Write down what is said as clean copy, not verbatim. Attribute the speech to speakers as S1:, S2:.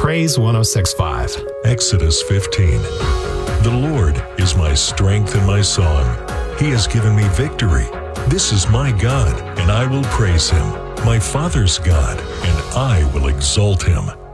S1: Praise 1065.
S2: Exodus 15. The Lord is my strength and my song. He has given me victory. This is my God, and I will praise him, my Father's God, and I will exalt him.